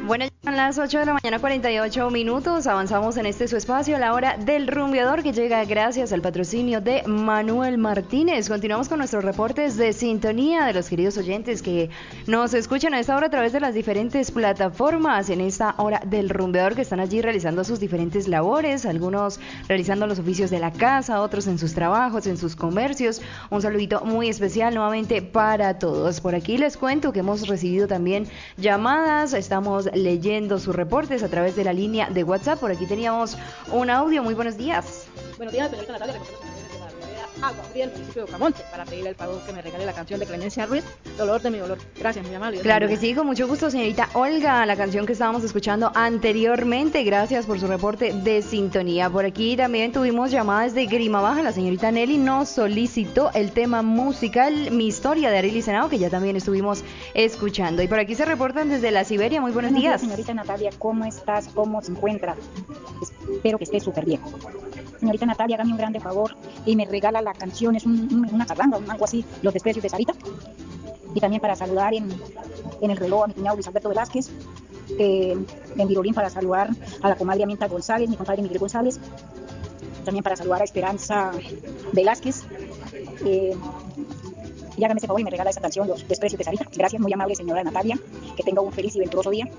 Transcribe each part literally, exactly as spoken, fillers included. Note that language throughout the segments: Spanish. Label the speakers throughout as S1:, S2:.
S1: Bueno, ya son las ocho de la mañana, cuarenta y ocho minutos. Avanzamos en este su espacio, la hora del rumbeador, que llega gracias al patrocinio de Manuel Martínez. Continuamos con nuestros reportes de sintonía de los queridos oyentes que nos escuchan a esta hora a través de las diferentes plataformas. En esta hora del rumbeador, que están allí realizando sus diferentes labores, algunos realizando los oficios de la casa, otros en sus trabajos, en sus comercios. Un saludito muy especial nuevamente para todos. Por aquí les cuento que hemos recibido también llamadas, estamos leyendo sus reportes a través de la línea de WhatsApp. Por aquí teníamos un audio. Muy buenos días.
S2: Buenos días, señorita Natalia. Reportamos desde la vereda Agua Fría del municipio de Ocamonte para pedirle el favor que me regale la canción de Clemencia Ruiz, Dolor de mi dolor. Gracias, muy amable.
S1: Claro que sí, con mucho gusto, señorita Olga, la canción que estábamos escuchando anteriormente. Gracias por su reporte de sintonía. Por aquí también tuvimos llamadas de Grima Baja. La señorita Nelly nos solicitó el tema musical Mi Historia de Arely Senao, que ya también estuvimos escuchando. Y por aquí se reportan desde la Siberia. Muy buenos, buenos días.
S3: días. Señorita Natalia, ¿cómo estás? ¿Cómo se encuentra? Espero que esté súper bien. Señorita Natalia, hágame un grande favor y me regala la canción, es un, un, una carranga, algo así, Los Desprecios de Sarita. Y también para saludar en, en el reloj a mi cuñado Luis Alberto Velázquez, eh, en Virolín para saludar a la comadre Aminta González, mi compadre Miguel González. También para saludar a Esperanza Velázquez. Eh, y hágame ese favor y me regala esa canción, Los Desprecios de Sarita. Gracias, muy amable señora Natalia. Que tenga un feliz y venturoso día.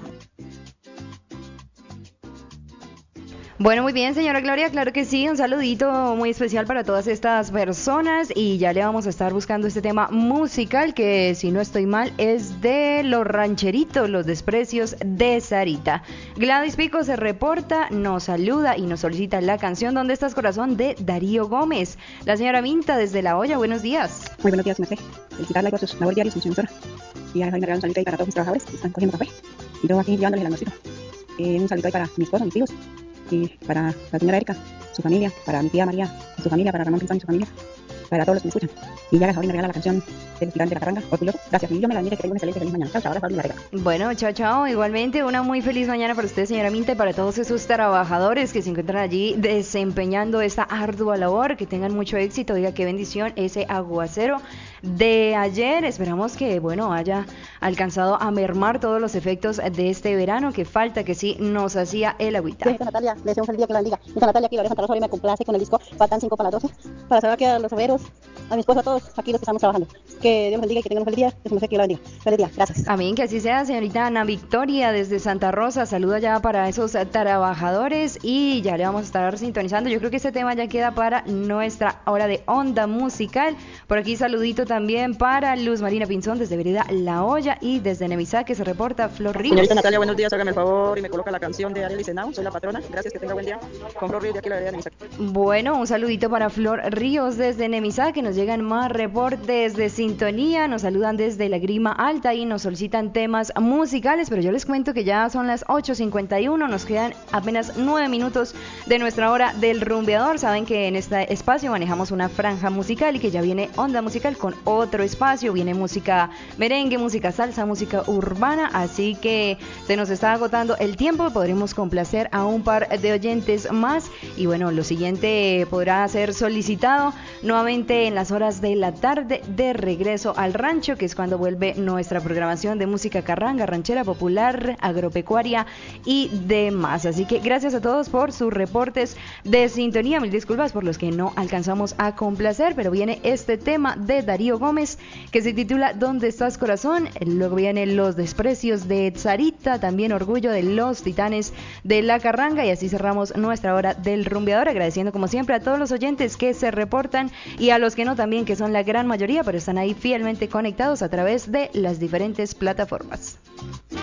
S1: Bueno, muy bien, señora Gloria, claro que sí, un saludito muy especial para todas estas personas y ya le vamos a estar buscando este tema musical que, si no estoy mal, es de Los Rancheritos, Los Desprecios de Sarita. Gladys Pico se reporta, nos saluda y nos solicita la canción ¿Dónde estás, corazón?, de Darío Gómez. La señora Minta desde La Hoya, buenos días.
S3: Muy buenos días, Mercedes. Felicitarla por sus labores diarios en su emisora. Y ahora me regalan un saludo ahí para todos mis trabajadores que están cogiendo café. Y yo aquí llevándoles el almuercito. Eh, un saludo ahí para mi esposo, mis hijos. Y para la señora Erika, su familia, para mi tía María y su familia, para Ramón Pinzón y su familia, para todos los que me escuchan. Y ya Javi me regala la canción del Gigante de la Carranga, orgulloso. Gracias, y yo me la bendiga, que tenga una excelente feliz mañana. Chao, chao, ahora Javi me la regala.
S1: Bueno, chao, chao. Igualmente, una muy feliz mañana para usted, señora Minta, y para todos esos trabajadores que se encuentran allí desempeñando esta ardua labor. Que tengan mucho éxito. Diga, qué bendición ese aguacero de ayer. Esperamos que, bueno, haya alcanzado a mermar todos los efectos de este verano, que falta que sí nos hacía el agüita.
S2: Sí, Natalia, le deseo un feliz día, que la bendiga. Esta Natalia aquí de Santa Rosa hoy me complace con el disco Faltan cinco para las doce, para saber que a los obreros, a mi esposa, a todos aquí los que estamos trabajando, que Dios los bendiga y que tengan un feliz día, que se me sé que la bendiga. Feliz día, gracias.
S1: Amén, que así sea, señorita Ana Victoria desde Santa Rosa, saluda ya para esos trabajadores y ya le vamos a estar sintonizando. Yo creo que este tema ya queda para nuestra hora de onda musical. Por aquí saludito también para Luz Marina Pinzón desde Vereda La Hoya y desde Nevisá, que se reporta Flor Ríos.
S2: Señorita Natalia, buenos días, hágame el favor y me coloca la canción de Arely Senao, soy la patrona. Gracias, que tenga buen día. Con Flor Ríos de aquí la Vereda Nevisá.
S1: Bueno, un saludito para Flor Ríos desde Nevisá, que nos llegan más reportes de sintonía, nos saludan desde la Grima Alta y nos solicitan temas musicales, pero yo les cuento que ya son las ocho cincuenta y uno, nos quedan apenas nueve minutos de nuestra hora del rumbeador. Saben que en este espacio manejamos una franja musical y que ya viene onda musical con otro espacio, viene música merengue, música salsa, música urbana, así que se nos está agotando el tiempo, podremos complacer a un par de oyentes más y bueno, lo siguiente podrá ser solicitado nuevamente en las horas de la tarde de regreso al rancho, que es cuando vuelve nuestra programación de música carranga, ranchera, popular, agropecuaria y demás. Así que gracias a todos por sus reportes de sintonía, mil disculpas por los que no alcanzamos a complacer, pero viene este tema de Darío Gómez que se titula ¿Dónde estás, corazón? Luego vienen Los Desprecios de Sarita, también Orgullo de los Titanes de la Carranga, y así cerramos nuestra hora del rumbeador, agradeciendo como siempre a todos los oyentes que se reportan y a los que no también, que son la gran mayoría, pero están ahí fielmente conectados a través de las diferentes plataformas.